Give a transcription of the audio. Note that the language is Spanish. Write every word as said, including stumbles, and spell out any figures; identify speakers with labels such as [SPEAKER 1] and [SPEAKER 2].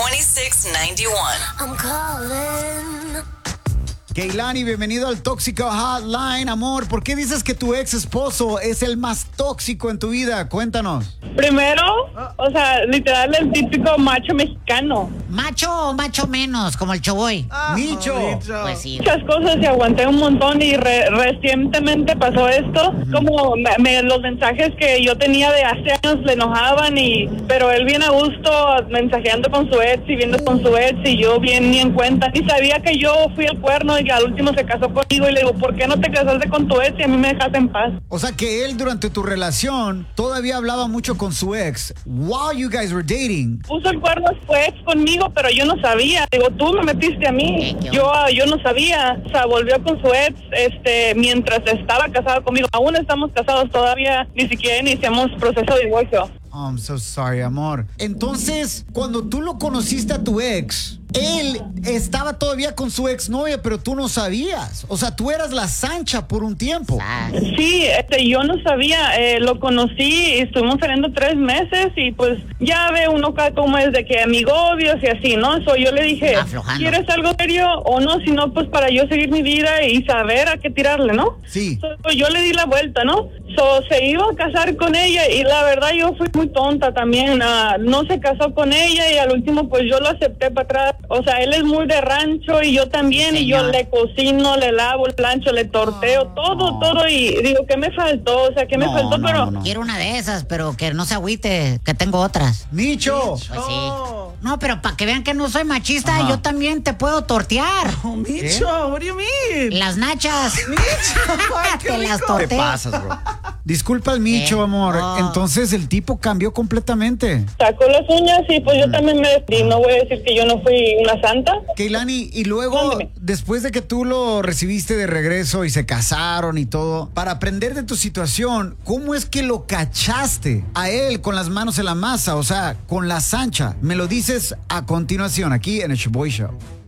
[SPEAKER 1] twenty-six ninety-one.
[SPEAKER 2] I'm calling.
[SPEAKER 3] Keilani, bienvenido al Tóxico Hotline. Amor, ¿por qué dices que tu ex esposo es el más tóxico en tu vida? Cuéntanos.
[SPEAKER 4] Primero, o sea, literal el típico macho mexicano.
[SPEAKER 5] Macho o macho menos, como el Choboy.
[SPEAKER 3] Ah, Micho.
[SPEAKER 5] Pues sí.
[SPEAKER 4] Muchas cosas y aguanté un montón y re- recientemente pasó esto. Como me, me- los mensajes que yo tenía de hace años le enojaban y pero él bien a gusto mensajeando con su ex y viendo con su ex y yo bien ni en cuenta. Ni sabía que yo fui el cuerno y que al último se casó conmigo y le digo, ¿por qué no te casaste con tu ex y a mí me dejaste en paz?
[SPEAKER 3] O sea que él durante tu relación todavía hablaba mucho con su ex while you guys were dating.
[SPEAKER 4] Puso el cuerno su ex conmigo, pero yo no sabía. Digo, tú me metiste a mí. Yo yo no sabía. O sea, volvió con su ex este, mientras estaba casado conmigo. Aún estamos casados todavía. Ni siquiera iniciamos proceso de divorcio.
[SPEAKER 3] Oh, I'm so sorry, amor. Entonces, cuando tú lo conociste a tu ex, él estaba todavía con su exnovia, pero tú no sabías. O sea, tú eras la Sancha por un tiempo.
[SPEAKER 4] Sí, este, yo no sabía, eh, lo conocí y estuvimos saliendo tres meses y pues ya ve uno cada como es de que amigobios y así, ¿no? So, yo le dije,
[SPEAKER 5] Aflojando.
[SPEAKER 4] ¿quieres algo serio o no? Si no, pues para yo seguir mi vida y saber a qué tirarle, ¿no?
[SPEAKER 3] Sí.
[SPEAKER 4] So, pues, yo le di la vuelta, ¿no? So, se iba a casar con ella y la verdad yo fui muy tonta también. Uh, no se casó con ella y al último pues yo lo acepté para atrás. O sea, él es muy de rancho y yo también,
[SPEAKER 5] Sí,
[SPEAKER 4] y yo
[SPEAKER 5] señor.
[SPEAKER 4] le cocino, le lavo el plancho, le torteo, todo, todo, y digo, ¿qué me faltó? O sea, ¿qué me
[SPEAKER 3] No,
[SPEAKER 4] faltó?
[SPEAKER 3] no,
[SPEAKER 4] Pero
[SPEAKER 3] no, no.
[SPEAKER 5] Quiero una de esas, pero que no se agüite, que tengo otras.
[SPEAKER 3] Micho.
[SPEAKER 5] Pues sí. No, pero para que vean que no soy machista,
[SPEAKER 3] Ajá.
[SPEAKER 5] yo también te puedo tortear.
[SPEAKER 6] Oh, Micho, what do you mean?
[SPEAKER 5] Las nachas.
[SPEAKER 6] Ay, qué
[SPEAKER 5] Te las
[SPEAKER 6] rico.
[SPEAKER 3] Te
[SPEAKER 5] torteo.
[SPEAKER 3] pasas, bro. Disculpa al Micho,
[SPEAKER 5] Eh,
[SPEAKER 3] amor.
[SPEAKER 5] no.
[SPEAKER 3] Entonces el tipo cambió completamente.
[SPEAKER 4] sacó las uñas y pues yo también me despedí. No voy a decir que yo no fui una santa.
[SPEAKER 3] Keilani, y luego,
[SPEAKER 4] Mándeme.
[SPEAKER 3] después de que tú lo recibiste de regreso y se casaron y todo, para aprender de tu situación, ¿cómo es que lo cachaste a él con las manos en la masa? O sea, con la Sancha. Me lo dices a continuación aquí en el Shoboy Show.